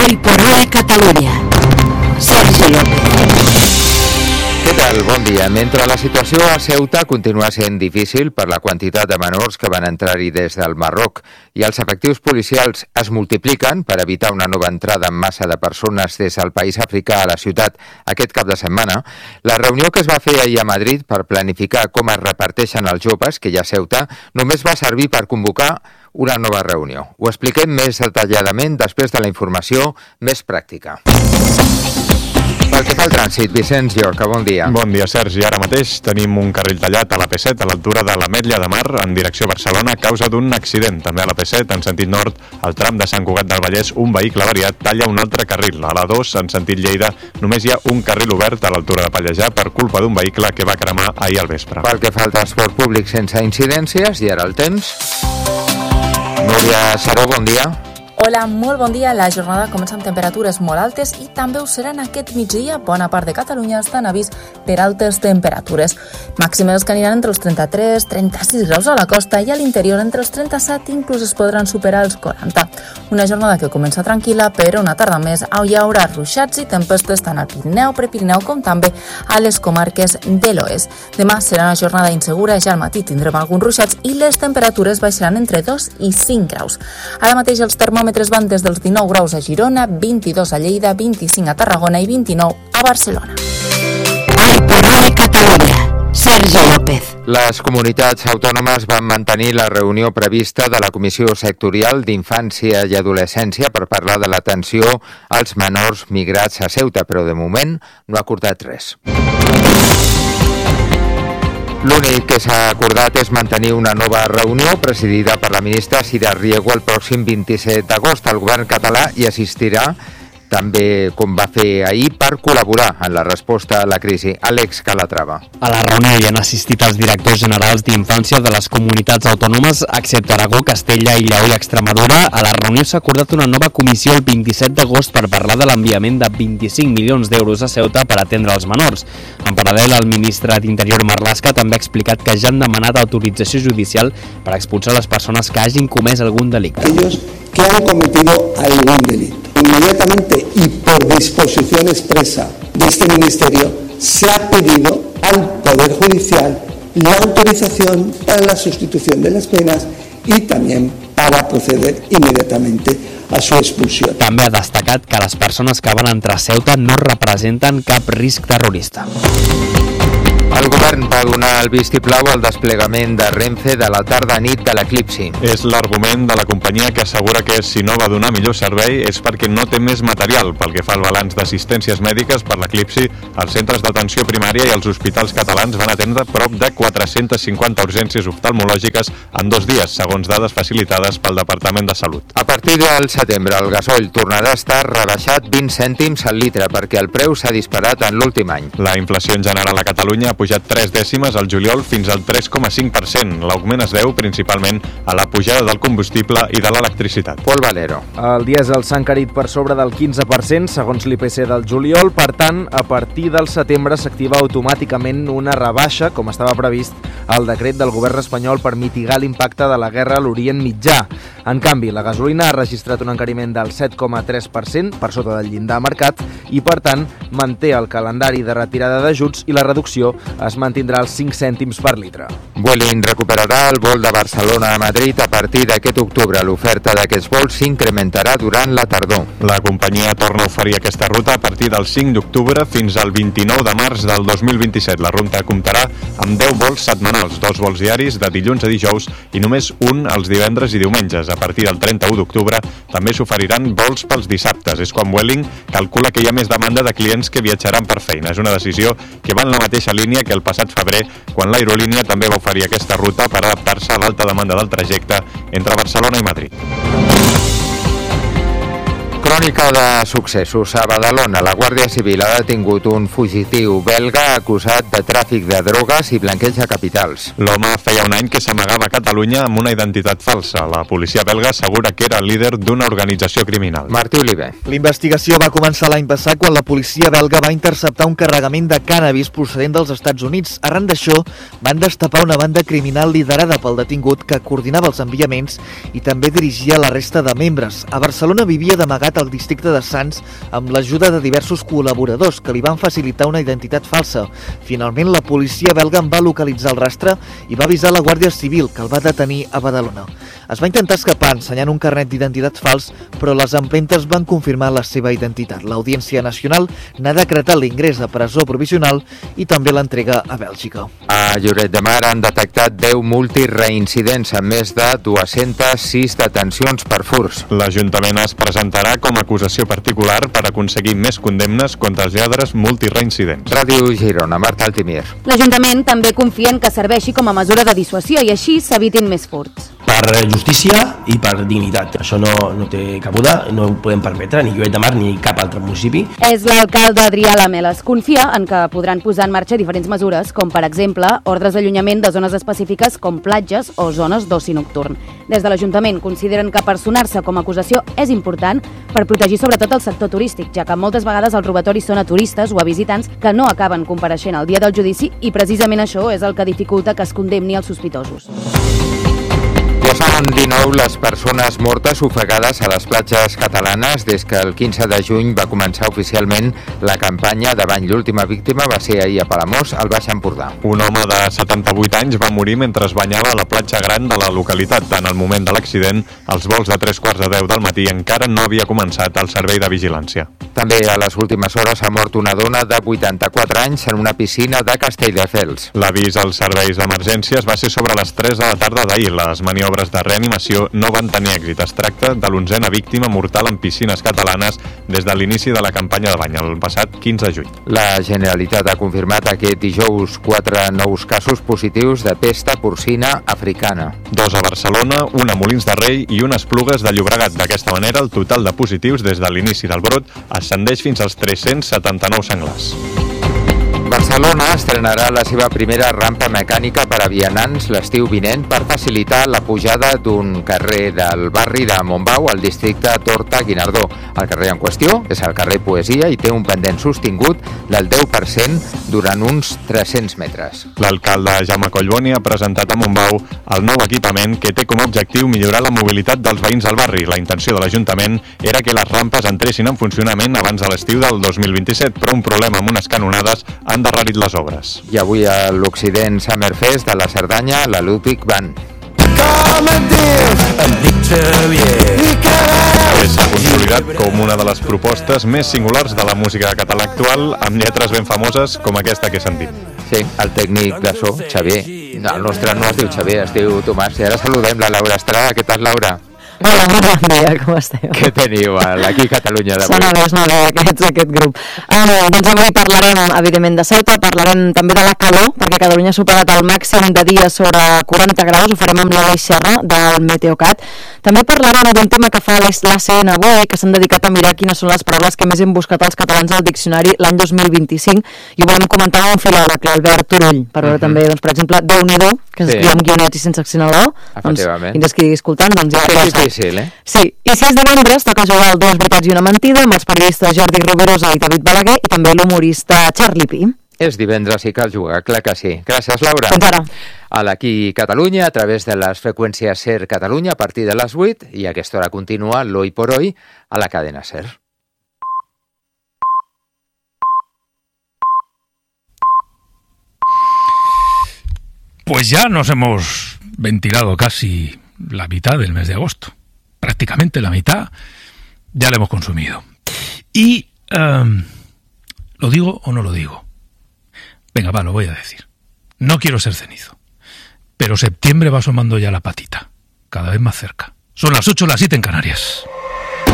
Hoy por hoy Catalunya. Sergi López. Què tal? Bon dia. Mentre la situació a Ceuta continua sent difícil per la quantitat de menors que van entrar-hi des del Marroc i els efectius policials es multipliquen per evitar una nova entrada en massa de persones des del país africà a la ciutat aquest cap de setmana, la reunió que es va fer ahir a Madrid per planificar com es reparteixen els joves que hi ha a Ceuta només va servir per convocar una nova reunió. Ho expliquem més detalladament després de la informació més pràctica. Pel que fa al trànsit, Vicenç Llorca, bon dia. Bon dia, Sergi. Ara mateix tenim un carril tallat a la P7 a l'altura de l'Ametlla de Mar en direcció a Barcelona a causa d'un accident. També a la P7, en sentit nord, al tram de Sant Cugat del Vallès, un vehicle variat talla un altre carril. A la 2, en sentit Lleida, només hi ha un carril obert a l'altura de Pallejà per culpa d'un vehicle que va cremar ahir al vespre. Pel que fa al transport públic sense incidències, i ara el temps. Núria Saró, bon dia. Hola, molt bon dia. La jornada comença amb temperatures molt altes i també ho seran aquest migdia. Bona part de Catalunya està en avís per altes temperatures. Màximes que aniran entre els 33-36 graus a la costa i a l'interior entre els 37, inclús es podran superar els 40. Una jornada que comença tranquil·la, però una tarda més hi haurà ruixats i tempestes tant al Pirineu, Prepirineu, com també a les comarques de l'oest. Demà serà una jornada insegura, ja al matí tindrem alguns ruixats i les temperatures baixaran entre 2 i 5 graus. Ara mateix els termòmetres van des dels 19 graus a Girona, 22 a Lleida, 25 a Tarragona i 29 a Barcelona. Hoy por hoy Catalunya. Sergi López. Les comunitats autònomes van mantenir la reunió prevista de la Comissió Sectorial d'Infància i Adolescència per parlar de l'atenció als menors migrats a Ceuta, però de moment no ha acordat res. L'únic que s'ha acordat és mantenir una nova reunió presidida per la ministra Sira Riego el pròxim 27 d'agost. El govern català hi assistirà també, com va fer ahir, per col·laborar en la resposta a la crisi. Àlex Calatrava. A la reunió hi han assistit els directors generals d'Infància de les comunitats autònomes, excepte Aragó, Castella i Lleó i Extremadura. A la reunió s'ha acordat una nova comissió el 27 d'agost per parlar de l'enviament de 25 milions d'euros a Ceuta per atendre els menors. En paral·lel, el ministre d'Interior Marlaska també ha explicat que ja han demanat autorització judicial per expulsar les persones que hagin comès algun delicte. Aquellos que han cometido algún delito. Inmediatamente y por disposición expresa de este Ministerio se ha pedido al Poder Judicial la autorización para la sustitución de las penas y también para proceder inmediatamente a su expulsión. També ha destacat que les persones que van entrar a Ceuta no representen cap risc terrorista. El govern va donar el vistiplau al desplegament de Renfe de la tarda a nit de l'eclipsi. És l'argument de la companyia que assegura que si no va donar millor servei és perquè no té més material. Pel que fa al balanç d'assistències mèdiques per l'eclipsi, els centres d'atenció primària i els hospitals catalans van atendre prop de 450 urgències oftalmològiques en 2 dies, segons dades facilitades pel Departament de Salut. A partir del setembre, el gasoil tornarà a estar rebaixat 20 cèntims al litre perquè el preu s'ha disparat en l'últim any. La inflació en general a Catalunya ha pujat 3 dècimes al juliol fins al 3,5%. L'augment es deu principalment a la pujada del combustible i de l'electricitat. Pol Valero. El dièsel s'ha encarit per sobre del 15%, segons l'IPC del juliol. Per tant, a partir del setembre s'activa automàticament una rebaixa, com estava previst al decret del govern espanyol per mitigar l'impacte de la guerra a l'Orient Mitjà. En canvi, la gasolina ha registrat un encariment del 7,3%, per sota del llindar marcat, i per tant manté el calendari de retirada d'ajuts i la reducció es mantindrà als 5 cèntims per litre. Vueling recuperarà el vol de Barcelona a Madrid a partir d'aquest octubre. L'oferta d'aquests vols s'incrementarà durant la tardor. La companyia torna a oferir aquesta ruta a partir del 5 d'octubre fins al 29 de març del 2027. La ruta comptarà amb 10 vols setmanals, 2 vols diaris de dilluns a dijous i només un els divendres i diumenges. A partir del 31 d'octubre també s'oferiran vols pels dissabtes. És quan Vueling calcula que hi ha més demanda de clients que viatjaran per feina. És una decisió que va en la mateixa línia que el passat febrer, quan l'aerolínia també va oferir aquesta ruta per adaptar-se a l'alta demanda del trajecte entre Barcelona i Madrid. Crònica de successos. A Badalona, la Guàrdia Civil ha detingut un fugitiu belga acusat de tràfic de drogues i blanqueig de capitals. L'home feia un any que s'amagava a Catalunya amb una identitat falsa. La policia belga assegura que era el líder d'una organització criminal. Martí Oliver. L'investigació va començar l'any passat quan la policia belga va interceptar un carregament de cànnabis procedent dels Estats Units. Arran d'això, van destapar una banda criminal liderada pel detingut que coordinava els enviaments i també dirigia la resta de membres. A Barcelona vivia d'amagat al districte de Sants amb l'ajuda de diversos col·laboradors que li van facilitar una identitat falsa. Finalment, la policia belga en va localitzar el rastre i va avisar la Guàrdia Civil, que el va detenir a Badalona. Es va intentar escapar ensenyant un carnet d'identitat fals, però les empremtes van confirmar la seva identitat. L'Audiència Nacional n'ha decretat l'ingrés a presó provisional i també l'entrega a Bèlgica. A Lloret de Mar han detectat 10 multireincidents amb més de 206 detencions per furts. L'Ajuntament es presentarà com a acusació particular per aconseguir més condemnes contra els lladres multireincidents. Ràdio Girona, Marta Altimir. L'Ajuntament també confia en que serveixi com a mesura de dissuasió i així s'evitin més furts. Per justícia i per dignitat. Això no té cabuda, no ho podem permetre, ni Lloret de Mar ni cap altre municipi. És l'alcalde Adrià Lameles. Confia en que podran posar en marxa diferents mesures, com per exemple ordres d'allunyament de zones específiques com platges o zones d'oci nocturn. Des de l'Ajuntament consideren que personar-se com a acusació és important per protegir sobretot el sector turístic, ja que moltes vegades els robatoris són a turistes o a visitants que no acaben compareixent el dia del judici i precisament això és el que dificulta que es condemni els sospitosos. Ja són 19 les persones mortes ofegades a les platges catalanes des que el 15 de juny va començar oficialment la campanya de bany. L'última víctima va ser ahir a Palamós, al Baix Empordà. Un home de 78 anys va morir mentre es banyava a la platja gran de la localitat. En el moment de l'accident, als vols de 3:15 del matí encara no havia començat el servei de vigilància. També a les últimes hores ha mort una dona de 84 anys en una piscina de Castelldefels. L'avís als serveis d'emergències va ser sobre les 3 de la tarda d'ahir. Les maniobres de reanimació no van tenir èxit. Es tracta de l'11a víctima mortal en piscines catalanes des de l'inici de la campanya de bany, el passat 15 de juny. La Generalitat ha confirmat aquest dijous 4 nous casos positius de pesta porcina africana. 2 a Barcelona, 1 a Molins de Rei i 1 a Esplugues de Llobregat. D'aquesta manera, el total de positius des de l'inici del brot ascendeix fins als 379 senglars. Barcelona estrenarà la seva primera rampa mecànica per a vianants l'estiu vinent per facilitar la pujada d'un carrer del barri de Montbau al districte d'Horta-Guinardó. El carrer en qüestió és el carrer Poesia i té un pendent sostingut del 10% durant uns 300 metres. L'alcalde Jaume Collboni ha presentat a Montbau el nou equipament que té com a objectiu millorar la mobilitat dels veïns del barri. La intenció de l'Ajuntament era que les rampes entressin en funcionament abans de l'estiu del 2027, però un problema amb unes canonades ha endarrerit les obres. I avui a l'Occident Summerfest de la Cerdanya, la Ludwig Band. S'ha consolidat com una de les propostes més singulars de la música català actual, amb lletres ben famoses com aquesta que he sentit. Sí, el tècnic de so, Xavier. El nostre no es diu Xavier, es diu Tomàs. I ara saludem la Laura Estrada. Què tal, Laura? Hola, bon dia, com esteu? Què teniu aquí a Catalunya d'avui? Sona bé aquest grup. Doncs avui parlarem, evidentment, de Ceuta, parlarem també de la calor, perquè Catalunya ha superat el màxim de dies sobre 40 graus, ho farem amb l'Aleix Serra del Meteocat. També parlarem d'un tema que fa l'ACN avui, que s'han dedicat a mirar quines són les paraules que més hem buscat els catalans al diccionari l'any 2025, i ho volem comentar amb un filòleg, l'Albert Turull, per veure també, doncs, per exemple, Déu-n'hi-do, que es diu amb guionets i sense accent a l'O, doncs, fins que estigui escoltant, doncs ja ho difícil, Sí, i si és divendres toca jugar al 2 veritats i una mentida amb els periodistes Jordi Rovirosa i David Balaguer i també l'humorista Charlie Pi. És divendres i cal jugar, clar que sí. Gràcies, Laura. Fins ara. A l'Aquí Catalunya, a través de les freqüències SER Catalunya a partir de les 8 i a aquesta hora continua l'Hoy por Hoy a la cadena SER. Pues ya nos hemos ventilado casi la mitad del mes de agosto. Prácticamente la mitad ya la hemos consumido. Y, ¿lo digo o no lo digo? Venga, va, lo voy a decir. No quiero ser cenizo, pero septiembre va asomando ya la patita, cada vez más cerca. Son las 8, las 7 en Canarias.